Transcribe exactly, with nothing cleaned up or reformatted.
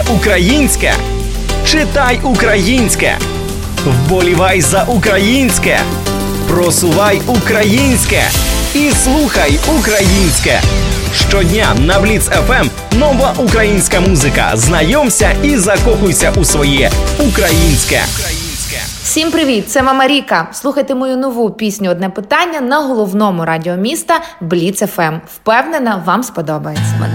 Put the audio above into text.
українське, читай українське, вболівай за українське, просувай українське і слухай українське. Щодня на Бліц еф ем нова українська музика. Знайомся і закохуйся у своє українське. Всім привіт, це Мама Ріка. Слухайте мою нову пісню «Одне питання» на головному радіо міста Бліц еф ем. Впевнена, вам сподобається. Мене